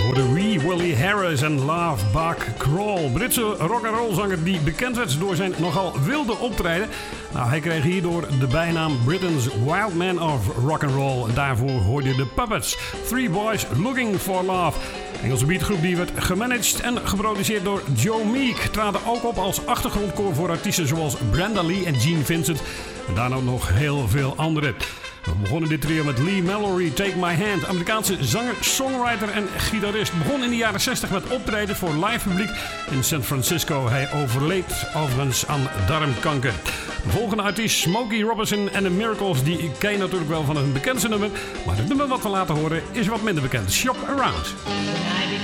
Wee Willie Harris en Love Buck Kroll. Britse rock'n'roll zanger die bekend werd door zijn nogal wilde optreden. Nou, hij kreeg hierdoor de bijnaam Britain's Wild Man of Rock'n'Roll. Daarvoor hoorde je de Puppets. Three Boys Looking for Love. Engelse beatgroep die werd gemanaged en geproduceerd door Joe Meek. Traden ook op als achtergrondkoor voor artiesten zoals Brenda Lee en Gene Vincent. En daarna nog heel veel anderen. We begonnen dit trio met Lee Mallory, Take My Hand. Amerikaanse zanger, songwriter en gitarist. Begon in de jaren 60 met optreden voor live publiek in San Francisco. Hij overleed overigens aan darmkanker. De volgende artiest, Smokey Robinson en The Miracles. Die ken je natuurlijk wel van een bekendste nummer. Maar het nummer wat we laten horen is wat minder bekend. Shop Around.